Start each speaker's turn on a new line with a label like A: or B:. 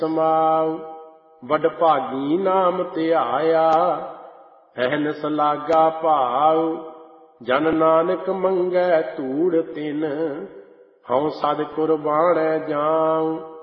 A: ਸਮਾਉ। ਵਡਭਾਗੀ ਨਾਮ ਧਿਆਇਆ, ਅਹਨਿਸ ਲਾਗਾ ਭਾਉ। ਜਨ ਨਾਨਕ ਮੰਗੈ ਧੂੜ ਤਿਨ, ਹਉ ਸਦ ਕੁਰਬਾਨੈ ਜਾਉ।